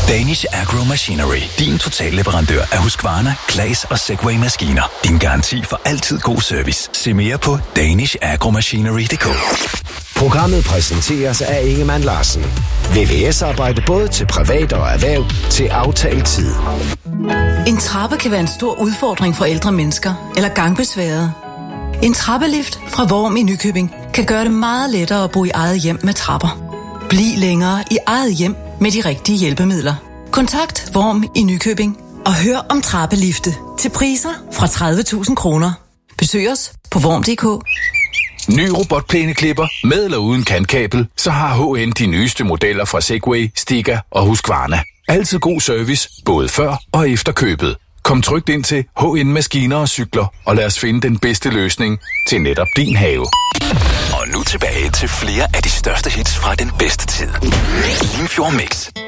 Danish Agro Machinery. Din totalleverandør af Husqvarna, Claas og Segway-maskiner. Din garanti for altid god service. Se mere på danishagromachinery.dk. Programmet præsenteres af Ingemann Larsen. VVS-arbejde både til privat og erhverv til aftalt tid. En trappe kan være en stor udfordring for ældre mennesker eller gangbesværede. En trappelift fra Worm i Nykøbing kan gøre det meget lettere at bo i eget hjem med trapper. Bliv længere i eget hjem med de rigtige hjælpemidler. Kontakt Worm i Nykøbing og hør om trappelifte til priser fra 30.000 kroner. Besøg os på worm.dk. Ny robotplæneklipper med eller uden kantkabel, så har HN de nyeste modeller fra Segway, Stiga og Husqvarna. Altid god service, både før og efter købet. Kom trygt ind til HN Maskiner og Cykler, og lad os finde den bedste løsning til netop din have. Og nu tilbage til flere af de største hits fra den bedste tid. Limfjord Mix.